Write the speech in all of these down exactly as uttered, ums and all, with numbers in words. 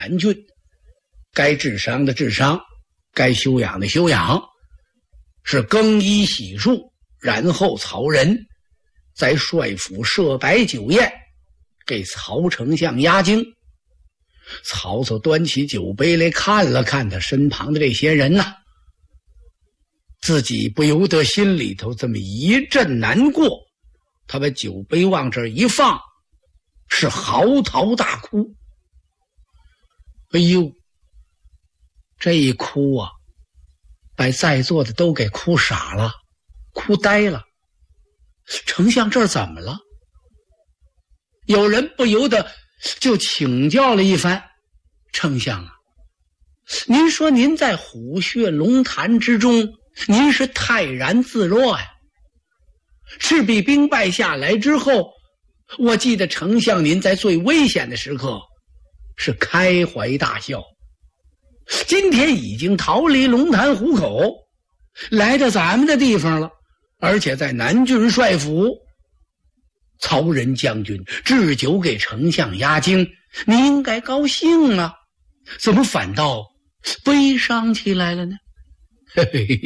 南郡，该治伤的治伤，该休养的休养，是更衣洗漱，然后曹仁在帅府设摆酒宴，给曹丞相压惊。曹操端起酒杯来看了看他身旁的这些人呐、啊，自己不由得心里头这么一阵难过。他把酒杯往这一放，是嚎啕大哭。哎呦，这一哭啊，把在座的都给哭傻了，哭呆了。丞相这儿怎么了？有人不由得就请教了一番，丞相啊，您说您在虎穴龙潭之中，您是泰然自若呀。赤壁兵败下来之后，我记得丞相您在最危险的时刻是开怀大笑。今天已经逃离龙潭虎口，来到咱们的地方了，而且在南郡帅府，曹仁将军置酒给丞相压惊，你应该高兴啊，怎么反倒悲伤起来了呢？嘿嘿嘿。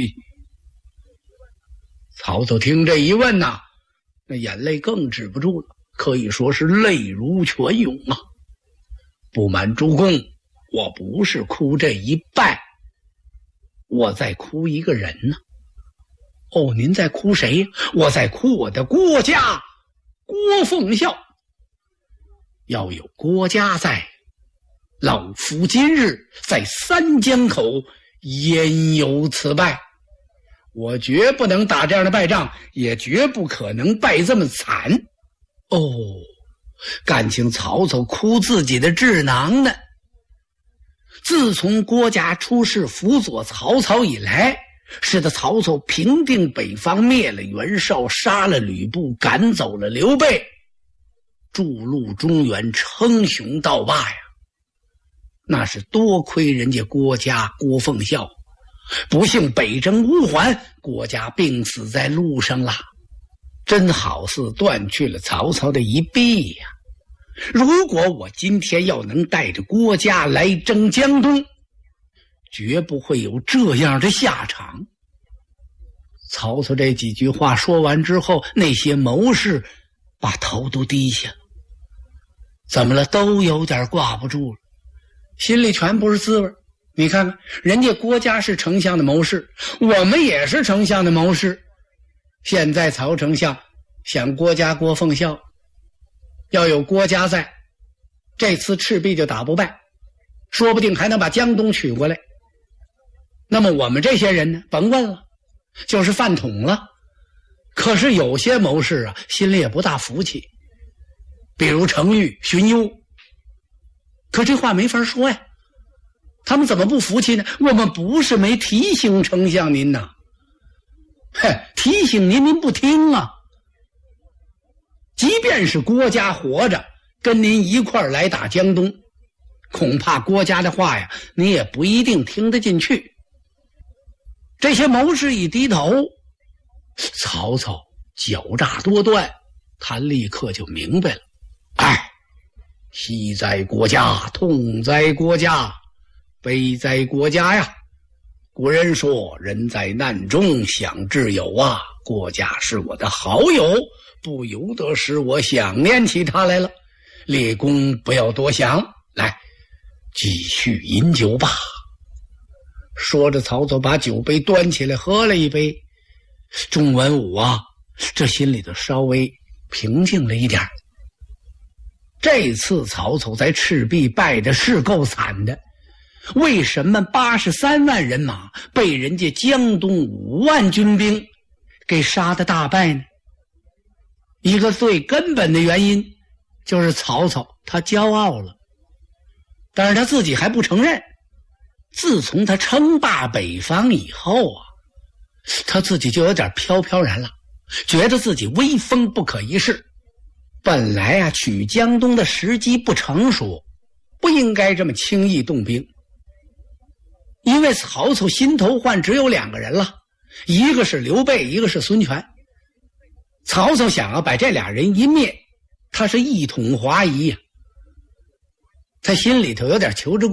曹操听这一问呐、啊，那眼泪更止不住了，可以说是泪如泉涌啊。不瞒主公，我不是哭这一败，我在哭一个人呢、啊。哦，您在哭谁？我在哭我的郭家郭奉孝。要有郭家在，老夫今日在三江口焉有此败？我绝不能打这样的败仗，也绝不可能败这么惨。哦，感情曹操哭自己的智囊呢。自从郭嘉出仕辅佐曹操以来，使得曹操平定北方，灭了袁绍，杀了吕布，赶走了刘备，筑路中原，称雄道霸呀。那是多亏人家郭嘉郭奉孝，不幸北征无还，郭嘉病死在路上了，真好似断去了曹操的一臂呀。如果我今天要能带着郭嘉来征江东，绝不会有这样的下场。曹操这几句话说完之后，那些谋士把头都低下了，怎么了？都有点挂不住了，心里全不是滋味。你看看，人家郭嘉是丞相的谋士，我们也是丞相的谋士。现在曹丞相想郭嘉郭奉孝，要有郭嘉在，这次赤壁就打不败，说不定还能把江东取过来。那么我们这些人呢，甭问了，就是饭桶了。可是有些谋士啊，心里也不大服气，比如程昱、荀攸。可这话没法说呀，他们怎么不服气呢？我们不是没提醒丞相您呐，嘿，提醒您您不听啊。即便是郭嘉活着跟您一块儿来打江东，恐怕郭嘉的话呀，你也不一定听得进去。这些谋士一低头，曹操狡诈多端，他立刻就明白了。哎，喜在国家，痛在国家，悲在国家呀。古人说，人在难中想挚友啊，郭嘉是我的好友，不由得使我想念起他来了。列公不要多想，来，继续饮酒吧。说着，曹操把酒杯端起来喝了一杯。钟文武啊，这心里头稍微平静了一点。这次曹操在赤壁败的是够惨的，为什么八十三万人马被人家江东五万军兵给杀得大败呢？一个最根本的原因就是曹操他骄傲了，但是他自己还不承认。自从他称霸北方以后啊，他自己就有点飘飘然了，觉得自己威风不可一世。本来啊，取江东的时机不成熟，不应该这么轻易动兵。因为曹操心头患只有两个人了，一个是刘备，一个是孙权。曹操想要把这俩人一灭，他是一统华夷呀、啊，他心里头有点求之